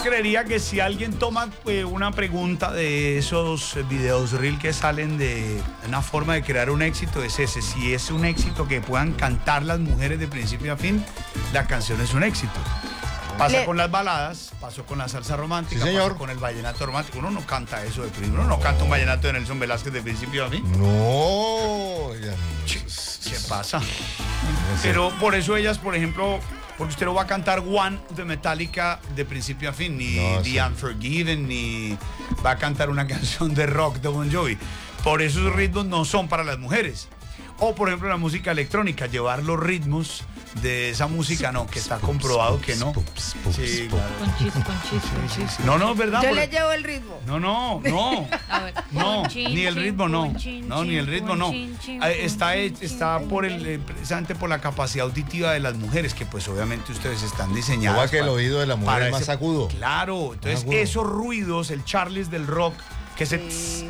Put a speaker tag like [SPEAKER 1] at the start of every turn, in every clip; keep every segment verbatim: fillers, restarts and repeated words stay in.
[SPEAKER 1] creería que si alguien toma eh, una pregunta de esos videos reel que salen de una forma de crear un éxito, es ese. Si es un éxito que puedan cantar las mujeres de principio a fin, la canción es un éxito. Pasa Le... con las baladas, pasó con la salsa romántica,
[SPEAKER 2] sí, señor.
[SPEAKER 1] pasó con el vallenato romántico. Uno no canta eso de principio, uno no canta un vallenato de Nelson Velázquez de principio a fin.
[SPEAKER 2] No. Ya...
[SPEAKER 1] ¿Qué pasa? Pero por eso ellas, por ejemplo, porque usted no va a cantar One de Metallica de principio a fin, ni
[SPEAKER 2] no,
[SPEAKER 1] The
[SPEAKER 2] sí.
[SPEAKER 1] Unforgiven, ni va a cantar una canción de rock de Bon Jovi. Por eso esos ritmos no son para las mujeres. O, por ejemplo, la música electrónica, llevar los ritmos de esa música, no, que está comprobado que no. Sí, claro.
[SPEAKER 3] Con chis, con chis, con chis.
[SPEAKER 1] No, no, es verdad.
[SPEAKER 4] Yo
[SPEAKER 1] por...
[SPEAKER 4] le llevo el ritmo.
[SPEAKER 1] No, no, no.
[SPEAKER 3] A ver.
[SPEAKER 1] No,
[SPEAKER 3] Chin,
[SPEAKER 1] ni el
[SPEAKER 3] chin,
[SPEAKER 1] ritmo no.
[SPEAKER 3] chin,
[SPEAKER 1] No, ni el ritmo no.
[SPEAKER 3] chin, chin,
[SPEAKER 1] Eh, Está,
[SPEAKER 3] chin,
[SPEAKER 1] está
[SPEAKER 3] chin,
[SPEAKER 1] por el, eh, precisamente por la capacidad auditiva de las mujeres, que pues obviamente ustedes están diseñadas.
[SPEAKER 2] Igual que el
[SPEAKER 1] para-
[SPEAKER 2] oído de la mujer
[SPEAKER 1] para
[SPEAKER 2] es más
[SPEAKER 1] ese-
[SPEAKER 2] agudo.
[SPEAKER 1] Claro, entonces
[SPEAKER 2] agudo.
[SPEAKER 1] esos ruidos, el Charles del rock, que se
[SPEAKER 4] Sí.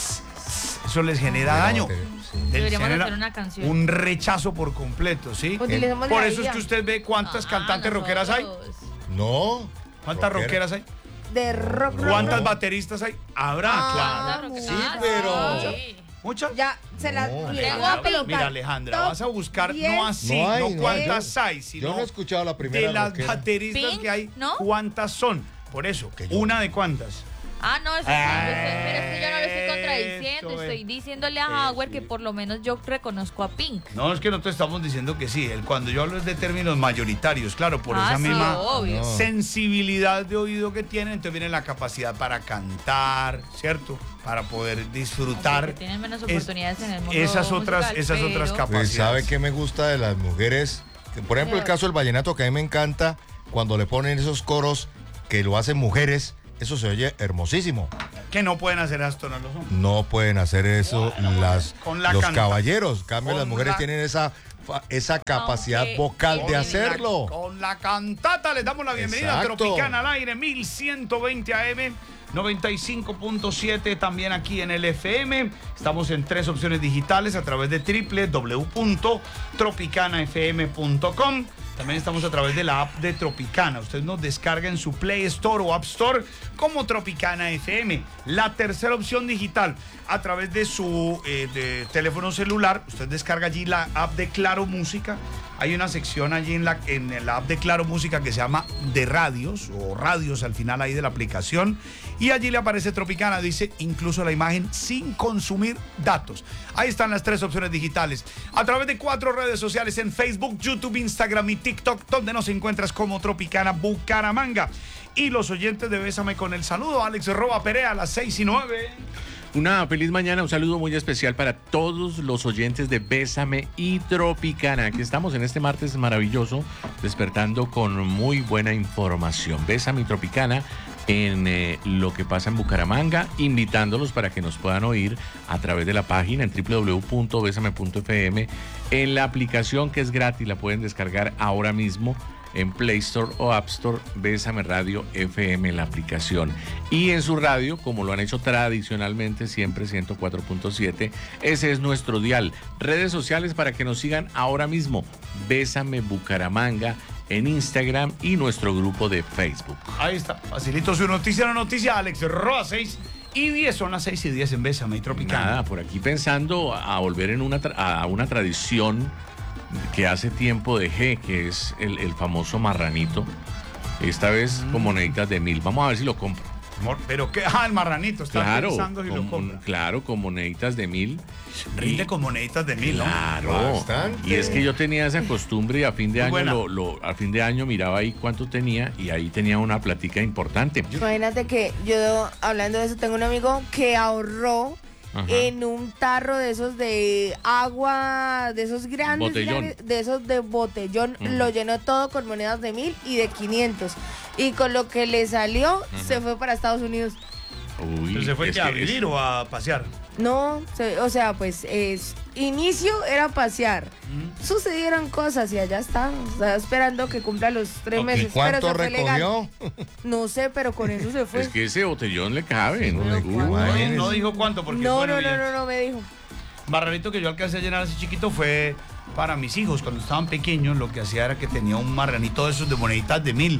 [SPEAKER 1] eso les genera daño.
[SPEAKER 2] Sí.
[SPEAKER 1] Les
[SPEAKER 3] Deberíamos
[SPEAKER 1] genera
[SPEAKER 3] hacer una canción.
[SPEAKER 1] un rechazo por completo, ¿sí?
[SPEAKER 4] Utilicemos
[SPEAKER 1] Por
[SPEAKER 4] la
[SPEAKER 1] eso es
[SPEAKER 4] I A.
[SPEAKER 1] que usted ve cuántas
[SPEAKER 3] Ah,
[SPEAKER 1] cantantes rockeras hay.
[SPEAKER 3] nosotros.
[SPEAKER 2] No.
[SPEAKER 1] ¿Cuántas
[SPEAKER 2] rockera.
[SPEAKER 1] rockeras hay?
[SPEAKER 4] De rock, rock,
[SPEAKER 1] ¿Cuántas
[SPEAKER 4] rock.
[SPEAKER 1] bateristas hay? Habrá,
[SPEAKER 4] Ah,
[SPEAKER 1] claro.
[SPEAKER 3] Claro,
[SPEAKER 4] Sí,
[SPEAKER 3] claro.
[SPEAKER 2] pero-
[SPEAKER 3] Sí.
[SPEAKER 1] ¿Muchas?
[SPEAKER 4] Ya, se la
[SPEAKER 2] No,
[SPEAKER 4] le voy
[SPEAKER 3] Alejandra,
[SPEAKER 4] a colocar.
[SPEAKER 1] Mira, Alejandra,
[SPEAKER 4] Top
[SPEAKER 1] vas a buscar
[SPEAKER 4] diez.
[SPEAKER 1] no así,
[SPEAKER 2] No
[SPEAKER 1] no,
[SPEAKER 2] hay, no hay.
[SPEAKER 1] cuántas
[SPEAKER 2] Yo-
[SPEAKER 1] hay, sino
[SPEAKER 2] Yo no he escuchado la primera
[SPEAKER 1] de las
[SPEAKER 2] rockera.
[SPEAKER 1] bateristas
[SPEAKER 3] Pink,
[SPEAKER 1] que hay,
[SPEAKER 3] ¿no?
[SPEAKER 1] ¿cuántas son? Por eso,
[SPEAKER 2] Que yo-
[SPEAKER 1] una de cuántas.
[SPEAKER 3] Ah, no, eso sí,
[SPEAKER 1] Ah,
[SPEAKER 3] yo sé, pero es que yo no lo estoy contradiciendo.
[SPEAKER 1] eso es.
[SPEAKER 3] Estoy diciéndole a
[SPEAKER 1] Eso
[SPEAKER 3] Howard que
[SPEAKER 1] es.
[SPEAKER 3] por lo menos yo reconozco a Pink.
[SPEAKER 1] No, es que nosotros estamos diciendo que sí. El, cuando yo hablo es de términos mayoritarios, claro, por
[SPEAKER 3] Ah,
[SPEAKER 1] esa
[SPEAKER 3] sí,
[SPEAKER 1] misma
[SPEAKER 3] obvio.
[SPEAKER 2] No.
[SPEAKER 1] sensibilidad de oído que tienen, entonces viene la capacidad para cantar, ¿cierto? Para poder disfrutar.
[SPEAKER 3] Porque tienen menos
[SPEAKER 1] es-
[SPEAKER 3] oportunidades en el mundo
[SPEAKER 1] esas otras,
[SPEAKER 3] musical,
[SPEAKER 1] esas otras
[SPEAKER 3] pero-
[SPEAKER 1] capacidades.
[SPEAKER 2] Pues, ¿sabe qué me gusta de las mujeres? Que, por ejemplo, el caso del vallenato que a mí me encanta, cuando le ponen esos coros que lo hacen mujeres, eso se oye hermosísimo.
[SPEAKER 1] Que no pueden hacer esto, no lo son.
[SPEAKER 2] No pueden hacer eso las,
[SPEAKER 1] con la
[SPEAKER 2] los
[SPEAKER 1] canta-
[SPEAKER 2] caballeros. En cambio,
[SPEAKER 1] con
[SPEAKER 2] las mujeres
[SPEAKER 1] la-
[SPEAKER 2] tienen esa, fa- esa capacidad
[SPEAKER 3] Aunque-
[SPEAKER 2] vocal de
[SPEAKER 3] Con la-
[SPEAKER 2] hacerlo.
[SPEAKER 1] Con la cantata les damos la bienvenida a
[SPEAKER 2] Exacto.
[SPEAKER 1] Tropicana al aire, mil ciento veinte A M, noventa y cinco punto siete también aquí en el F M. Estamos en tres opciones digitales a través de w w w punto tropicana f m punto com. También estamos a través de la app de Tropicana. Usted nos descarga en su Play Store o App Store como Tropicana F M. La tercera opción digital, a través de su eh, de teléfono celular, usted descarga allí la app de Claro Música. Hay una sección allí en la, en la app de Claro Música que se llama de radios o radios al final ahí de la aplicación. Y allí le aparece Tropicana, dice incluso la imagen sin consumir datos. Ahí están las tres opciones digitales. A través de cuatro redes sociales en Facebook, YouTube, Instagram y TikTok, donde nos encuentras como Tropicana Bucaramanga. Y los oyentes de Bésame con el saludo, Alex Roba Perea a las seis y nueve.
[SPEAKER 5] Una feliz mañana, un saludo muy especial para todos los oyentes de Bésame y Tropicana. Aquí estamos en este martes maravilloso, despertando con muy buena información. Bésame y Tropicana en eh, lo que pasa en Bucaramanga, invitándolos para que nos puedan oír a través de la página en w w w punto besame punto f m, en la aplicación que es gratis, la pueden descargar ahora mismo en Play Store o App Store, Bésame Radio F M en la aplicación. Y en su radio, como lo han hecho tradicionalmente, siempre ciento cuatro punto siete, ese es nuestro dial. Redes sociales para que nos sigan ahora mismo, Bésame Bucaramanga en Instagram y nuestro grupo de Facebook.
[SPEAKER 1] Ahí está, facilito su noticia, la noticia, Alex Roa, seis y diez, son las seis y diez en Bésame y Tropicana.
[SPEAKER 5] Nada, por aquí pensando a volver en una tra- a una tradición que hace tiempo dejé, que es el, el famoso marranito. Esta vez con moneditas de mil. Vamos a ver si lo compro.
[SPEAKER 1] Amor, pero qué, ah, el marranito, está
[SPEAKER 5] Claro,
[SPEAKER 1] pensando si lo
[SPEAKER 5] con,
[SPEAKER 1] compra.
[SPEAKER 5] claro, con moneditas de mil.
[SPEAKER 1] Rinde con moneditas de mil, ¿no?
[SPEAKER 5] Claro.
[SPEAKER 2] Bastante.
[SPEAKER 5] Y es que yo tenía esa costumbre y a fin de
[SPEAKER 1] Muy
[SPEAKER 5] año
[SPEAKER 1] buena.
[SPEAKER 5] lo, lo- a fin de año miraba ahí cuánto tenía y ahí tenía una platica importante.
[SPEAKER 4] Imagínate que yo, hablando de eso, tengo un amigo que ahorró
[SPEAKER 5] Ajá.
[SPEAKER 4] en un tarro de esos de agua, de esos grandes,
[SPEAKER 5] Botellón.
[SPEAKER 4] grandes, de esos de botellón,
[SPEAKER 5] Ujú.
[SPEAKER 4] lo llenó todo con monedas de mil y de quinientos. Y con lo que le salió, se fue para Estados Unidos.
[SPEAKER 5] Uy,
[SPEAKER 1] Pero se fue
[SPEAKER 5] es
[SPEAKER 1] que a
[SPEAKER 5] que es-
[SPEAKER 1] vivir o a pasear.
[SPEAKER 4] No, se- o sea, pues es, inicio era pasear. Sucedieron cosas y allá está. Está esperando que cumpla los tres
[SPEAKER 2] ¿Y
[SPEAKER 4] meses.
[SPEAKER 2] cuánto
[SPEAKER 4] pero se fue legal.
[SPEAKER 2] recogió?
[SPEAKER 4] No sé, pero con eso se fue.
[SPEAKER 5] Es que ese botellón le cabe.
[SPEAKER 2] No
[SPEAKER 5] ¿no?
[SPEAKER 2] le
[SPEAKER 5] Uy,
[SPEAKER 2] cabe.
[SPEAKER 1] No,
[SPEAKER 2] Imagínese.
[SPEAKER 1] no dijo cuánto, porque
[SPEAKER 4] No,
[SPEAKER 1] bueno,
[SPEAKER 4] no, no,
[SPEAKER 1] bien.
[SPEAKER 4] no, no, me dijo.
[SPEAKER 1] Marranito que yo alcancé a llenar así chiquito fue para mis hijos cuando estaban pequeños. Lo que hacía era que tenía un marranito de esos de moneditas de mil.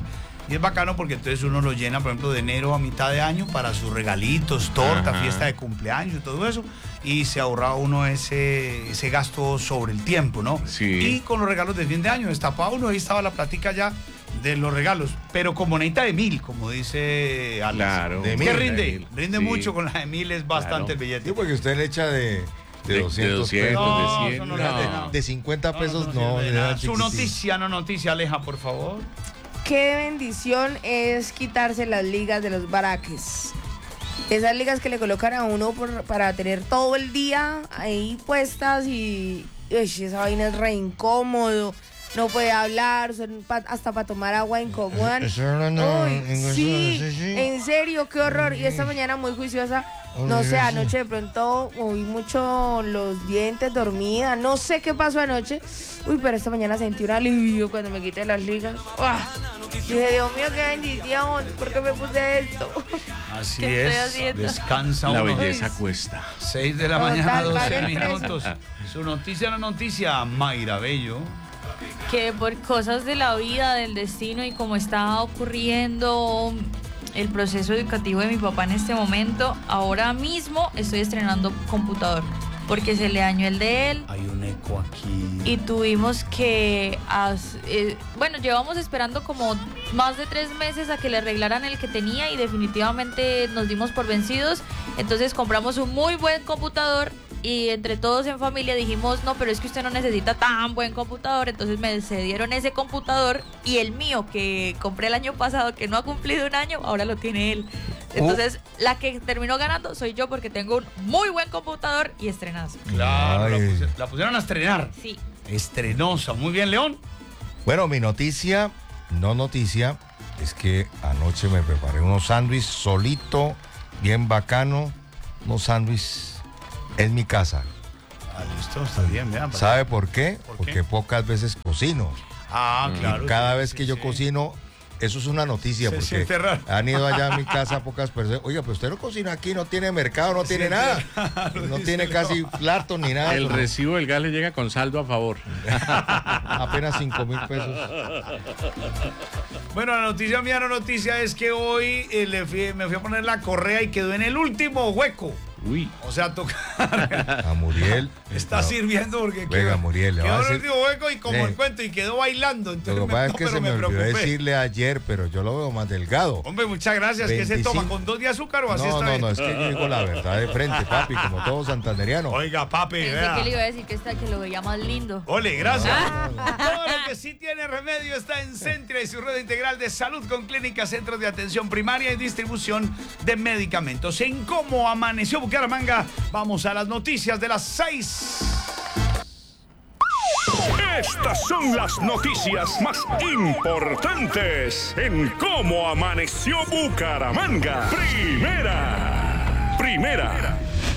[SPEAKER 1] Y es bacano porque entonces uno lo llena, por ejemplo, de enero a mitad de año para sus regalitos, torta,
[SPEAKER 5] Ajá.
[SPEAKER 1] fiesta de cumpleaños y todo eso. Y se ahorra uno ese, ese gasto sobre el tiempo, ¿no?
[SPEAKER 5] Sí.
[SPEAKER 1] Y con los regalos de fin de año, destapaba uno, ahí estaba la platica ya de los regalos. Pero como monedita de mil, como dice Alex.
[SPEAKER 5] Claro.
[SPEAKER 2] De
[SPEAKER 1] ¿Qué
[SPEAKER 2] mil,
[SPEAKER 1] rinde?
[SPEAKER 5] de mil.
[SPEAKER 1] Rinde
[SPEAKER 5] Sí.
[SPEAKER 1] mucho con la de mil, es bastante
[SPEAKER 5] Claro.
[SPEAKER 1] el billete.
[SPEAKER 2] Sí, porque usted le echa de, de
[SPEAKER 5] De-
[SPEAKER 2] doscientos,
[SPEAKER 5] de doscientos,
[SPEAKER 2] pesos.
[SPEAKER 1] No,
[SPEAKER 5] de
[SPEAKER 1] eso no
[SPEAKER 5] cien,
[SPEAKER 1] le hace
[SPEAKER 5] no.
[SPEAKER 1] nada.
[SPEAKER 2] De cincuenta
[SPEAKER 1] No,
[SPEAKER 2] pesos
[SPEAKER 1] no,
[SPEAKER 2] no.
[SPEAKER 1] sirve de
[SPEAKER 2] le da
[SPEAKER 1] nada. Su
[SPEAKER 2] chiquitín.
[SPEAKER 1] noticia, no noticia, Aleja, por favor.
[SPEAKER 4] Qué bendición es quitarse las ligas de los baraques. Esas ligas que le colocan a uno por- para tener todo el día ahí puestas y uy, esa vaina es re incómodo. No puede hablar, son pa- hasta para tomar agua incomodan.
[SPEAKER 2] Eso no, no,
[SPEAKER 4] Uy,
[SPEAKER 2] en-
[SPEAKER 4] sí,
[SPEAKER 2] sí, sí.
[SPEAKER 4] en serio, qué horror. Y esta mañana muy juiciosa, no
[SPEAKER 2] Uy,
[SPEAKER 4] sé,
[SPEAKER 2] sí.
[SPEAKER 4] anoche de pronto moví mucho los dientes, dormida, no sé qué pasó anoche. Uy, pero esta mañana sentí un alivio cuando me quité las ligas. ¡Ah! Dije, Dios mío, qué bendición, ¿por qué me puse esto?
[SPEAKER 1] Así
[SPEAKER 3] ¿Qué estoy
[SPEAKER 1] es.
[SPEAKER 3] haciendo?
[SPEAKER 1] Descansa
[SPEAKER 5] La
[SPEAKER 1] uno.
[SPEAKER 5] belleza cuesta.
[SPEAKER 1] seis de la
[SPEAKER 4] Total,
[SPEAKER 1] mañana, doce
[SPEAKER 4] pague el
[SPEAKER 1] minutos. Su noticia, la noticia, Mayra Bello.
[SPEAKER 3] Que por cosas de la vida, del destino y como está ocurriendo el proceso educativo de mi papá en este momento, ahora mismo estoy estrenando computador porque se le dañó el de él
[SPEAKER 1] Hay un eco aquí.
[SPEAKER 3] y tuvimos que, as- eh, bueno, llevamos esperando como más de tres meses a que le arreglaran el que tenía y definitivamente nos dimos por vencidos, entonces compramos un muy buen computador. Y entre todos en familia dijimos, no, pero es que usted no necesita tan buen computador. Entonces me cedieron ese computador y el mío que compré el año pasado, que no ha cumplido un año, ahora lo tiene él. Entonces la que terminó ganando soy yo porque tengo un muy buen computador y estrenazo.
[SPEAKER 1] Claro, la,
[SPEAKER 2] Ay.
[SPEAKER 1] puse- la pusieron a estrenar.
[SPEAKER 3] Sí.
[SPEAKER 1] Estrenosa. Muy bien, León.
[SPEAKER 2] Bueno, mi noticia, no noticia, es que anoche me preparé unos sándwiches solito, bien bacano, unos sándwiches en mi casa.
[SPEAKER 1] Ah, listo, está bien, vean.
[SPEAKER 2] ¿Sabe por qué?
[SPEAKER 1] ¿Por qué?
[SPEAKER 2] Porque pocas veces cocino.
[SPEAKER 1] Ah,
[SPEAKER 5] Mm.
[SPEAKER 1] claro.
[SPEAKER 2] Y cada
[SPEAKER 1] sí,
[SPEAKER 2] vez
[SPEAKER 1] sí,
[SPEAKER 2] que yo
[SPEAKER 1] sí.
[SPEAKER 2] cocino, eso es una noticia,
[SPEAKER 1] Se
[SPEAKER 2] porque
[SPEAKER 1] siente raro.
[SPEAKER 2] han ido allá a mi casa pocas personas. Oiga, pero usted no cocina aquí, no tiene mercado, no
[SPEAKER 1] Se
[SPEAKER 2] tiene
[SPEAKER 1] siente
[SPEAKER 2] nada.
[SPEAKER 1] raro,
[SPEAKER 2] No
[SPEAKER 1] dice
[SPEAKER 2] tiene
[SPEAKER 1] Leo.
[SPEAKER 2] casi plato ni nada.
[SPEAKER 5] El
[SPEAKER 2] Solo
[SPEAKER 5] recibo del gas le llega con saldo a favor.
[SPEAKER 2] apenas cinco mil pesos.
[SPEAKER 1] Bueno, la noticia mía, la noticia es que hoy eh, le fui- me fui a poner la correa y quedó en el último hueco.
[SPEAKER 5] Uy.
[SPEAKER 1] O sea, toca.
[SPEAKER 2] A Muriel.
[SPEAKER 1] Está
[SPEAKER 2] no,
[SPEAKER 1] sirviendo porque
[SPEAKER 2] Venga,
[SPEAKER 1] quedó,
[SPEAKER 2] Muriel, le
[SPEAKER 1] quedó
[SPEAKER 2] va a
[SPEAKER 1] en el
[SPEAKER 2] decir-
[SPEAKER 1] último hueco y como
[SPEAKER 2] Sí.
[SPEAKER 1] el cuento y quedó bailando. Entonces
[SPEAKER 2] Lo que
[SPEAKER 1] me-
[SPEAKER 2] pasa es
[SPEAKER 1] no,
[SPEAKER 2] que
[SPEAKER 1] pero
[SPEAKER 2] se me olvidó
[SPEAKER 1] preocupé.
[SPEAKER 2] decirle ayer, pero yo lo veo más delgado.
[SPEAKER 1] Hombre, muchas gracias. ¿Qué se toma?
[SPEAKER 2] veinticinco
[SPEAKER 1] ¿Con dos de azúcar o así
[SPEAKER 2] No,
[SPEAKER 1] está
[SPEAKER 2] no,
[SPEAKER 1] bien?
[SPEAKER 2] no, es que yo digo la verdad de frente, papi, como todo santanderiano.
[SPEAKER 1] Oiga, papi,
[SPEAKER 3] Pensé
[SPEAKER 1] vea.
[SPEAKER 3] que le iba a decir que, está, que lo veía más lindo.
[SPEAKER 1] Ole, gracias. Todo lo que sí tiene remedio está en Centria y su red integral de salud con clínicas, centros de atención primaria y distribución de medicamentos. En cómo amaneció Bucaramanga, vamos a las noticias de las seis.
[SPEAKER 6] Estas son las noticias más importantes en cómo amaneció Bucaramanga. Primera. Primera.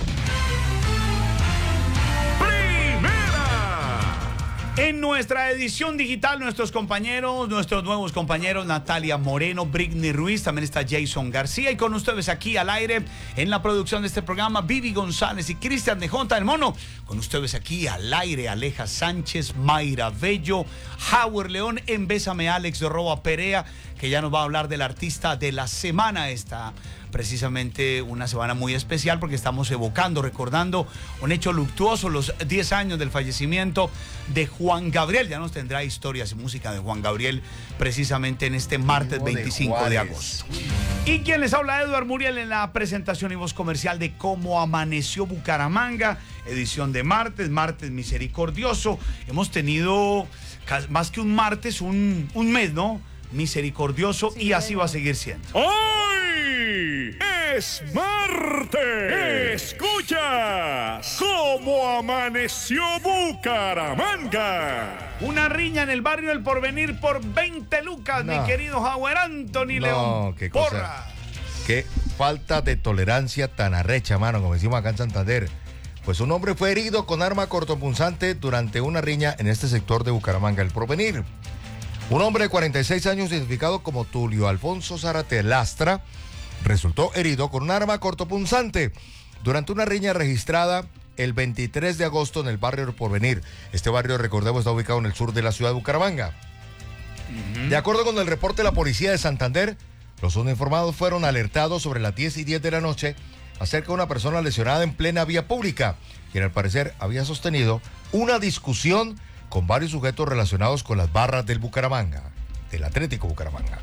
[SPEAKER 1] En nuestra edición digital, nuestros compañeros, nuestros nuevos compañeros, Natalia Moreno, Britney Ruiz, también está Jason García y con ustedes aquí al aire en la producción de este programa, Vivi González y Cristian de Jonta, el Mono. Con ustedes aquí al aire, Aleja Sánchez, Mayra Bello, Howard León, en Bésame Alex de Roa Perea, que ya nos va a hablar del artista de la semana. Esta precisamente una semana muy especial porque estamos evocando, recordando un hecho luctuoso, los diez años del fallecimiento de Juan Gabriel. Ya nos tendrá historias y música de Juan Gabriel precisamente en este martes
[SPEAKER 2] Primo de
[SPEAKER 1] veinticinco de
[SPEAKER 2] Juárez.
[SPEAKER 1] agosto. Y quien les habla, Eduard Muriel, en la presentación y voz comercial de Cómo Amaneció Bucaramanga, edición de martes, martes misericordioso. Hemos tenido ca- más que un martes, un, un mes, ¿no? Misericordioso, y así va a seguir siendo.
[SPEAKER 6] Hoy es martes. Escuchas cómo amaneció Bucaramanga.
[SPEAKER 1] Una riña en el barrio El Porvenir por veinte lucas,
[SPEAKER 2] No.
[SPEAKER 1] mi querido Howard Anthony
[SPEAKER 2] No,
[SPEAKER 1] León.
[SPEAKER 2] qué cosa.
[SPEAKER 1] Porra.
[SPEAKER 2] Qué falta de tolerancia tan arrecha, mano, como decimos acá en Santander. Pues un hombre fue herido con arma cortopunzante durante una riña en este sector de Bucaramanga, El Porvenir. Un hombre de cuarenta y seis años, identificado como Tulio Alfonso Zárate Lastra, resultó herido con un arma cortopunzante durante una riña registrada el veintitrés de agosto en el barrio El Porvenir. Este barrio, recordemos, está ubicado en el sur de la ciudad de Bucaramanga. De acuerdo con el reporte de la policía de Santander, los uniformados fueron alertados sobre las diez y diez de la noche acerca de una persona lesionada en plena vía pública, quien al parecer había sostenido una discusión con varios sujetos relacionados con las barras del Bucaramanga, del Atlético Bucaramanga.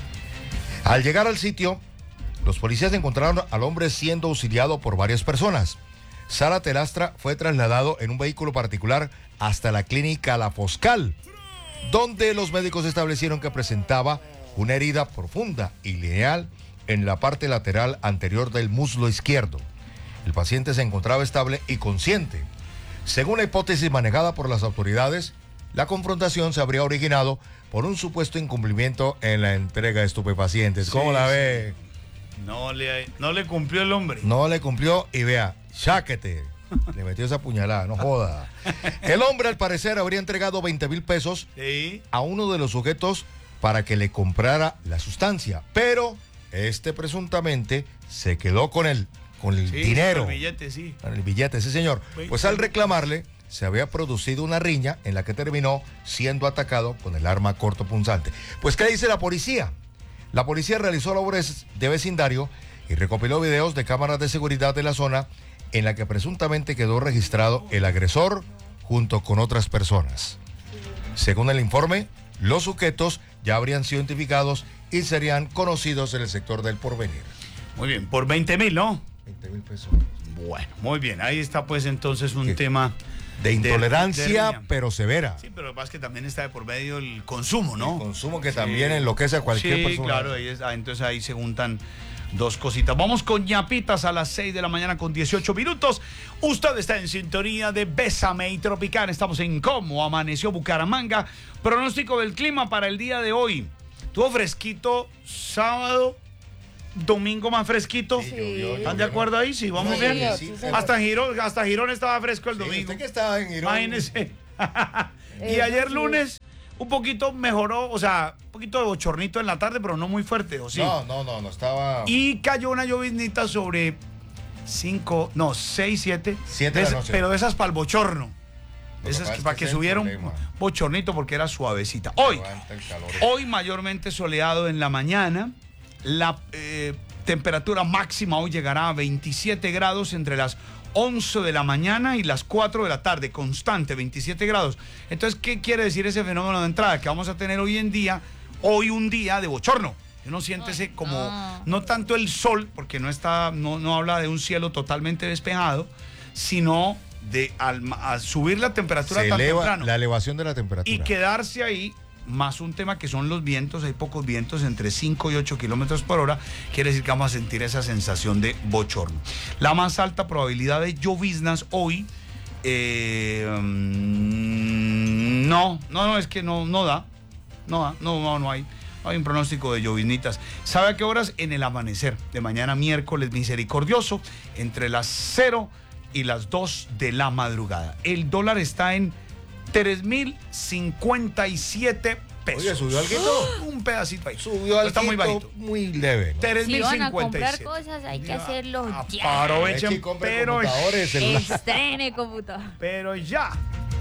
[SPEAKER 2] Al llegar al sitio, los policías encontraron al hombre siendo auxiliado por varias personas. Sara Telastra fue trasladado en un vehículo particular hasta la clínica La Foscal, donde los médicos establecieron que presentaba una herida profunda y lineal en la parte lateral anterior del muslo izquierdo. El paciente se encontraba estable y consciente. Según la hipótesis manejada por las autoridades, la confrontación se habría originado por un supuesto incumplimiento en la entrega de estupefacientes. ¿Cómo
[SPEAKER 1] Sí,
[SPEAKER 2] la
[SPEAKER 1] sí.
[SPEAKER 2] ve?
[SPEAKER 1] No le, no le cumplió el hombre.
[SPEAKER 2] No le cumplió y vea, cháquete. Le metió esa puñalada, no joda. El hombre al parecer habría entregado veinte mil pesos
[SPEAKER 1] Sí.
[SPEAKER 2] a uno de los sujetos para que le comprara la sustancia, pero este presuntamente se quedó con el, con el
[SPEAKER 1] Sí,
[SPEAKER 2] dinero.
[SPEAKER 1] el billete, sí.
[SPEAKER 2] Con el billete, sí señor. Pues al reclamarle, se había producido una riña en la que terminó siendo atacado con el arma cortopunzante. Pues, ¿qué dice la policía? La policía realizó labores de vecindario y recopiló videos de cámaras de seguridad de la zona en la que presuntamente quedó registrado el agresor junto con otras personas. Según el informe, los sujetos ya habrían sido identificados y serían conocidos en el sector del Porvenir.
[SPEAKER 1] Muy bien, por veinte mil, ¿no?
[SPEAKER 2] veinte mil pesos.
[SPEAKER 1] Bueno, muy bien. Ahí está pues entonces un
[SPEAKER 2] ¿Qué?
[SPEAKER 1] tema
[SPEAKER 2] De intolerancia,
[SPEAKER 1] de riña.
[SPEAKER 2] pero severa.
[SPEAKER 1] Sí, pero lo que pasa es que también está de por medio el consumo, ¿no?
[SPEAKER 2] El consumo que
[SPEAKER 1] Sí.
[SPEAKER 2] también enloquece a cualquier
[SPEAKER 1] sí,
[SPEAKER 2] persona.
[SPEAKER 1] claro, ahí es- ah, entonces ahí se juntan dos cositas. Vamos con ñapitas a las seis de la mañana con dieciocho minutos. Usted está en sintonía de Bésame y Tropicana. Estamos en Cómo Amaneció Bucaramanga. Pronóstico del clima para el día de hoy. Tuvo fresquito sábado, domingo más fresquito.
[SPEAKER 4] Sí.
[SPEAKER 1] ¿Están de acuerdo ahí? Sí, vamos
[SPEAKER 4] Sí,
[SPEAKER 1] bien.
[SPEAKER 4] señor, sí, señor.
[SPEAKER 1] Hasta Girón, hasta Girón estaba fresco el
[SPEAKER 2] Sí,
[SPEAKER 1] domingo.
[SPEAKER 2] usted que estaba en Girón.
[SPEAKER 1] Imagínese. y
[SPEAKER 4] Eso
[SPEAKER 1] ayer
[SPEAKER 4] sí.
[SPEAKER 1] lunes un poquito mejoró, o sea, un poquito de bochornito en la tarde, pero no muy fuerte, ¿o sí?
[SPEAKER 2] No, no, no, no estaba.
[SPEAKER 1] Y cayó una lloviznita sobre cinco, no, seis, siete.
[SPEAKER 2] Siete de la
[SPEAKER 1] de-
[SPEAKER 2] noche.
[SPEAKER 1] Pero de esas para el bochorno.
[SPEAKER 2] Lo que
[SPEAKER 1] Esas
[SPEAKER 2] pasa
[SPEAKER 1] que,
[SPEAKER 2] es
[SPEAKER 1] para
[SPEAKER 2] que
[SPEAKER 1] que
[SPEAKER 2] ese es el
[SPEAKER 1] subiera un
[SPEAKER 2] problema.
[SPEAKER 1] bochornito porque era suavecita. Hoy,
[SPEAKER 2] Aguanta el calor.
[SPEAKER 1] hoy mayormente soleado en la mañana. La eh, temperatura máxima hoy llegará a veintisiete grados entre las once de la mañana y las cuatro de la tarde, constante, veintisiete grados. Entonces, ¿qué quiere decir ese fenómeno de entrada? Que vamos a tener hoy en día, hoy un día de bochorno. Uno siente ese como,
[SPEAKER 3] no.
[SPEAKER 1] no tanto el sol, porque no está, no, no habla de un cielo totalmente despejado, sino de al, al subir la temperatura
[SPEAKER 2] Se
[SPEAKER 1] tan
[SPEAKER 2] eleva
[SPEAKER 1] temprano
[SPEAKER 2] la elevación de la temperatura.
[SPEAKER 1] y quedarse ahí, más un tema que son los vientos, hay pocos vientos entre cinco y ocho kilómetros por hora, quiere decir que vamos a sentir esa sensación de bochorno. La más alta probabilidad de lloviznas hoy, eh, mm, no, no, no, es que no, no da, no da, no, no, no hay. Hay un pronóstico de lloviznitas. ¿Sabe a qué horas? En el amanecer de mañana miércoles misericordioso, entre las cero y las dos de la madrugada. El dólar está en tres mil cincuenta y siete pesos.
[SPEAKER 2] Oye, ¿subió algo?
[SPEAKER 1] Un pedacito ahí.
[SPEAKER 2] Subió algo
[SPEAKER 1] Está muy bajito.
[SPEAKER 2] muy leve, ¿no?
[SPEAKER 1] tres
[SPEAKER 3] Si
[SPEAKER 1] mil
[SPEAKER 3] van a
[SPEAKER 1] cincuenta y
[SPEAKER 3] comprar
[SPEAKER 1] siete.
[SPEAKER 3] cosas, hay que hacerlo ya.
[SPEAKER 1] Aprovechen,
[SPEAKER 2] Es que compre
[SPEAKER 1] pero,
[SPEAKER 2] computadores, celular.
[SPEAKER 3] Estrene computador.
[SPEAKER 1] pero ya.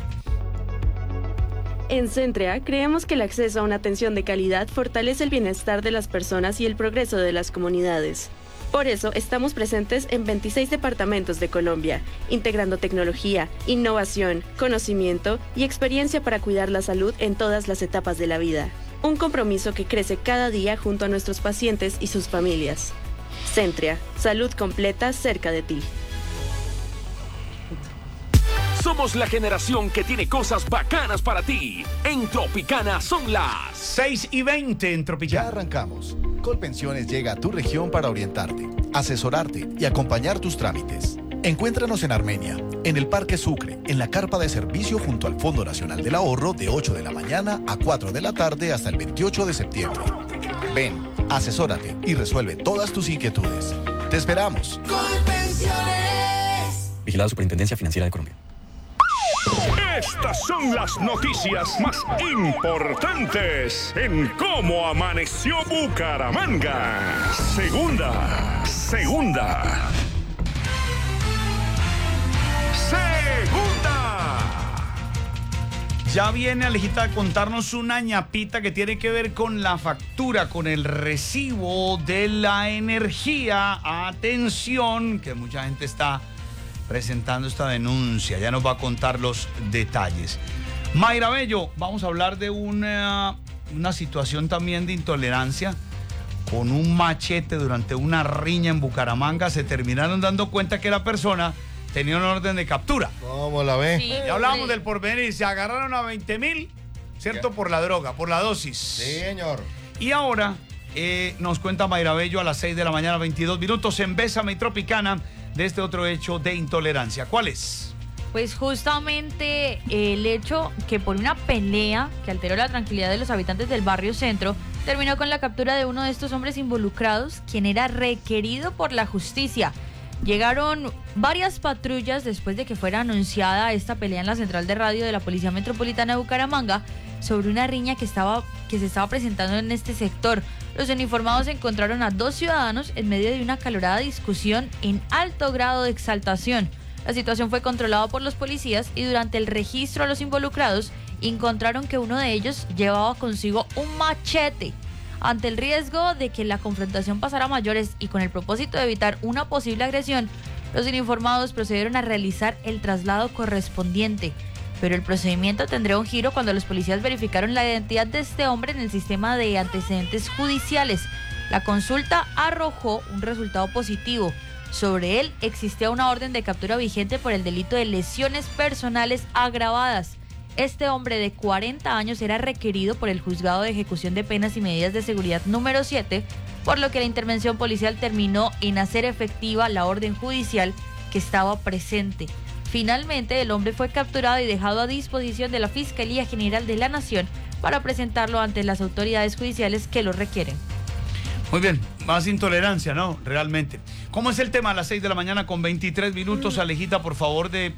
[SPEAKER 7] En Centrea creemos que el acceso a una atención de calidad fortalece el bienestar de las personas y el progreso de las comunidades. Por eso estamos presentes en veintiséis departamentos de Colombia, integrando tecnología, innovación, conocimiento y experiencia para cuidar la salud en todas las etapas de la vida. Un compromiso que crece cada día junto a nuestros pacientes y sus familias. Centrea, salud completa cerca de ti.
[SPEAKER 8] Somos la generación que tiene cosas bacanas para ti. En Tropicana son las...
[SPEAKER 1] seis y veinte en
[SPEAKER 9] Ya
[SPEAKER 1] Tropicana.
[SPEAKER 9] arrancamos. Colpensiones llega a tu región para orientarte, asesorarte y acompañar tus trámites. Encuéntranos en Armenia, en el Parque Sucre, en la carpa de servicio junto al Fondo Nacional del Ahorro de ocho de la mañana a cuatro de la tarde hasta el veintiocho de septiembre. Ven, asesórate y resuelve todas tus inquietudes. Te esperamos.
[SPEAKER 10] Vigilada Superintendencia Financiera de Colombia.
[SPEAKER 6] Estas son las noticias más importantes en Cómo Amaneció Bucaramanga. Segunda, segunda. Segunda.
[SPEAKER 1] Ya viene Alejita a contarnos una ñapita que tiene que ver con la factura, con el recibo de la energía. Atención, que mucha gente está presentando esta denuncia. Ya nos va a contar los detalles. Mayra Bello, vamos a hablar de una, una situación también de intolerancia. Con un machete durante una riña en Bucaramanga se terminaron dando cuenta que la persona tenía un orden de captura.
[SPEAKER 2] ¿Cómo la ve?
[SPEAKER 3] Sí,
[SPEAKER 1] Ya hablábamos
[SPEAKER 3] sí.
[SPEAKER 1] del porvenir, se agarraron a veinte mil, ¿cierto? Por la droga, por la dosis.
[SPEAKER 2] Sí, señor.
[SPEAKER 1] Y ahora eh, nos cuenta Mayra Bello a las seis de la mañana, veintidós minutos, en Bésame y Tropicana, de este otro hecho de intolerancia. ¿Cuál es?
[SPEAKER 3] Pues justamente el hecho que por una pelea que alteró la tranquilidad de los habitantes del barrio Centro, terminó con la captura de uno de estos hombres involucrados, quien era requerido por la justicia. Llegaron varias patrullas después de que fuera anunciada esta pelea en la central de radio de la Policía Metropolitana de Bucaramanga sobre una riña que, estaba, que se estaba presentando en este sector. Los uniformados encontraron a dos ciudadanos en medio de una acalorada discusión en alto grado de exaltación. La situación fue controlada por los policías y durante el registro a los involucrados encontraron que uno de ellos llevaba consigo un machete. Ante el riesgo de que la confrontación pasara a mayores y con el propósito de evitar una posible agresión, los uniformados procedieron a realizar el traslado correspondiente. Pero el procedimiento tendría un giro cuando los policías verificaron la identidad de este hombre en el sistema de antecedentes judiciales. La consulta arrojó un resultado positivo. Sobre él existía una orden de captura vigente por el delito de lesiones personales agravadas. Este hombre de cuarenta años era requerido por el Juzgado de Ejecución de Penas y Medidas de Seguridad número siete, por lo que la intervención policial terminó en hacer efectiva la orden judicial que estaba presente. Finalmente, el hombre fue capturado y dejado a disposición de la Fiscalía General de la Nación para presentarlo ante las autoridades judiciales que lo requieren.
[SPEAKER 1] Muy bien, más intolerancia, ¿no? Realmente. ¿Cómo es el tema a las seis de la mañana con veintitrés minutos? Alejita, por favor, de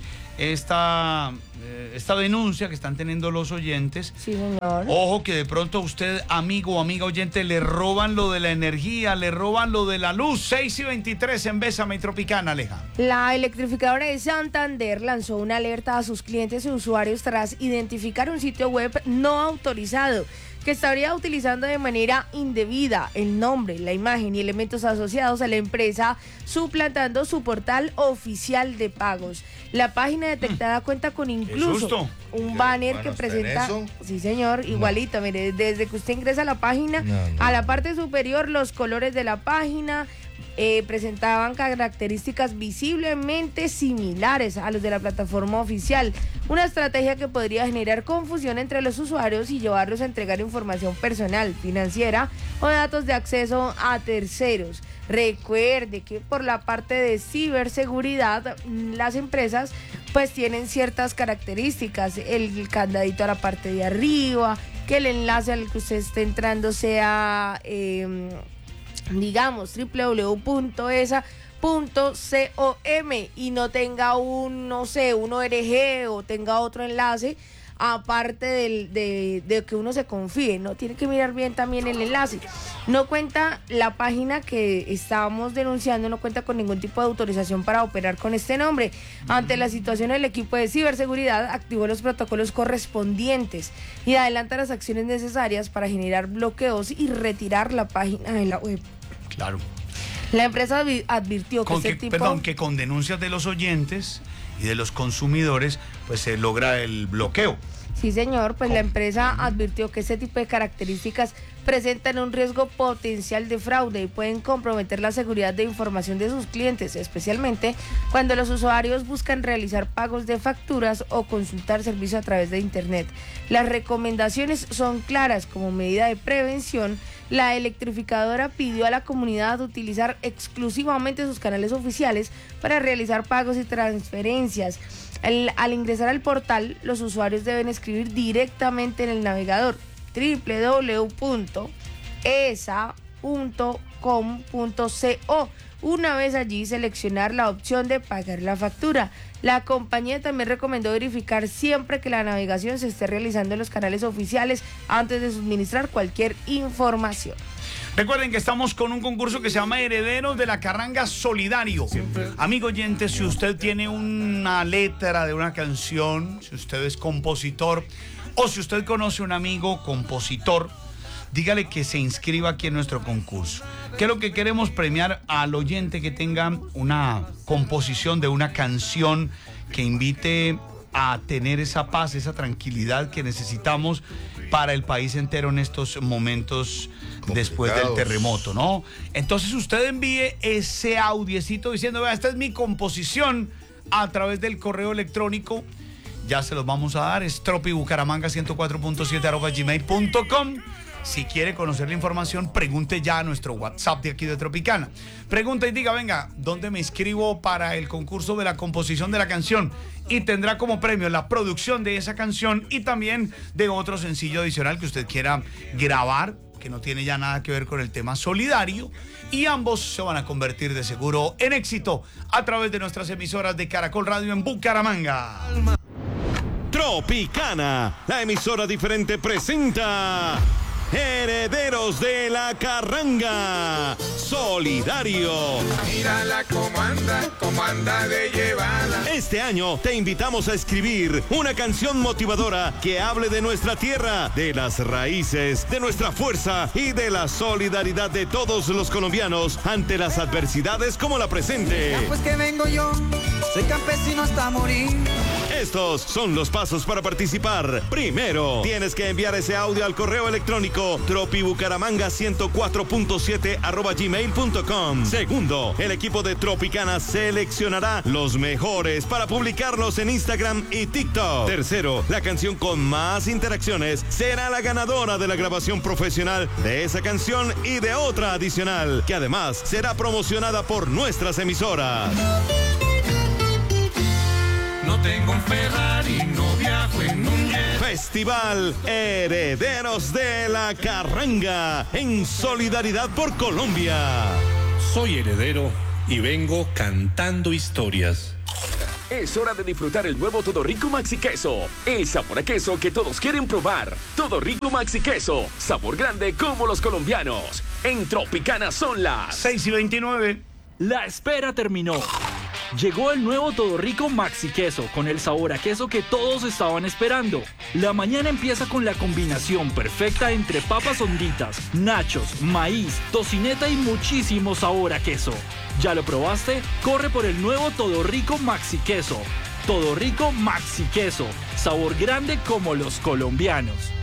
[SPEAKER 1] esta, eh, esta denuncia que están teniendo los oyentes.
[SPEAKER 4] Sí, señor.
[SPEAKER 1] Ojo que de pronto usted, amigo o amiga oyente, le roban lo de la energía, le roban lo de la luz. seis y veintitrés en Bésame y Tropicana, Aleja.
[SPEAKER 4] La electrificadora de Santander lanzó una alerta a sus clientes y usuarios tras identificar un sitio web no autorizado que estaría utilizando de manera indebida el nombre, la imagen y elementos asociados a la empresa, suplantando su portal oficial de pagos. La página detectada cuenta con incluso un banner que presenta,
[SPEAKER 2] eso?
[SPEAKER 4] sí señor, igualito, mire, desde que usted ingresa a la página,
[SPEAKER 2] no, no.
[SPEAKER 4] a la parte superior los colores de la página, Eh, presentaban características visiblemente similares a los de la plataforma oficial, una estrategia que podría generar confusión entre los usuarios y llevarlos a entregar información personal, financiera o datos de acceso a terceros. Recuerde que por la parte de ciberseguridad, las empresas pues tienen ciertas características, el candadito a la parte de arriba, que el enlace al que usted esté entrando sea... Eh, digamos, doble u doble u doble u punto esa punto com y no tenga un, no sé, un O R G o tenga otro enlace, aparte del, de, de que uno se confíe, ¿no? Tiene que mirar bien también el enlace. No cuenta, la página que estábamos denunciando no cuenta con ningún tipo de autorización para operar con este nombre. Ante la situación, el equipo de ciberseguridad activó los protocolos correspondientes y adelanta las acciones necesarias para generar bloqueos y retirar la página de la web.
[SPEAKER 1] Claro.
[SPEAKER 4] La empresa advi- advirtió que
[SPEAKER 1] Con
[SPEAKER 4] este
[SPEAKER 1] que,
[SPEAKER 4] tipo...
[SPEAKER 1] Perdón, que con denuncias de los oyentes y de los consumidores, pues se logra el bloqueo.
[SPEAKER 4] Sí, señor, pues la empresa advirtió que este tipo de características presentan un riesgo potencial de fraude y pueden comprometer la seguridad de información de sus clientes, especialmente cuando los usuarios buscan realizar pagos de facturas o consultar servicios a través de Internet. Las recomendaciones son claras. Como medida de prevención, la electrificadora pidió a la comunidad utilizar exclusivamente sus canales oficiales para realizar pagos y transferencias. El, al ingresar al portal, los usuarios deben escribir directamente en el navegador doble u doble u doble u punto esa punto com punto co. Una vez allí, seleccionar la opción de pagar la factura. La compañía también recomendó verificar siempre que la navegación se esté realizando en los canales oficiales antes de suministrar cualquier información.
[SPEAKER 1] Recuerden que estamos con un concurso que se llama Herederos de la Carranga Solidario. Amigo oyente, si usted tiene una letra de una canción, si usted es compositor, O si usted conoce un amigo compositor, dígale que se inscriba aquí en nuestro concurso. Que lo que queremos premiar al oyente que tenga una composición de una canción que invite a tener esa paz, esa tranquilidad que necesitamos para el país entero en estos momentos después del terremoto, ¿no? Entonces usted envíe ese audiecito diciendo, vea, esta es mi composición, a través del correo electrónico. Ya se los vamos a dar, es tropibucaramanga ciento cuatro punto siete arroba gmail punto com. Si quiere conocer la información, pregunte ya a nuestro WhatsApp de aquí de Tropicana. Pregunta y diga, venga, ¿dónde me inscribo para el concurso de la composición de la canción? Y tendrá como premio la producción de esa canción y también de otro sencillo adicional que usted quiera grabar, que no tiene ya nada que ver con el tema solidario. Y ambos se van a convertir de seguro en éxito a través de nuestras emisoras de Caracol Radio en Bucaramanga.
[SPEAKER 11] Tropicana, la emisora diferente, presenta Herederos de la Carranga, solidario.
[SPEAKER 12] Mírala cómo anda, cómo anda de llevada.
[SPEAKER 11] Este año te invitamos a escribir una canción motivadora que hable de nuestra tierra, de las raíces, de nuestra fuerza y de la solidaridad de todos los colombianos ante las adversidades como la presente.
[SPEAKER 13] Ya pues que vengo yo, soy campesino hasta morir.
[SPEAKER 11] Estos son los pasos para participar. Primero, tienes que enviar ese audio al correo electrónico tropibucaramanga ciento cuatro punto siete arroba gmail punto com. Segundo, el equipo de Tropicana seleccionará los mejores para publicarlos en Instagram y TikTok. Tercero, la canción con más interacciones será la ganadora de la grabación profesional de esa canción y de otra adicional, que además será promocionada por nuestras emisoras.
[SPEAKER 12] No tengo un Ferrari, no viajo en un jet.
[SPEAKER 11] Festival Herederos de la Carranga, en solidaridad por Colombia.
[SPEAKER 14] Soy heredero y vengo cantando historias.
[SPEAKER 8] Es hora de disfrutar el nuevo Todo Rico Maxi Queso. El sabor a queso que todos quieren probar. Todo Rico Maxi Queso. Sabor grande como los colombianos. En Tropicana son las
[SPEAKER 1] seis y veintinueve.
[SPEAKER 15] La espera terminó. Llegó el nuevo Todo Rico Maxi Queso con el sabor a queso que todos estaban esperando. La mañana empieza con la combinación perfecta entre papas honditas, nachos, maíz, tocineta y muchísimo sabor a queso. ¿Ya lo probaste? Corre por el nuevo Todo Rico Maxi Queso. Todo Rico Maxi Queso. Sabor grande como los colombianos.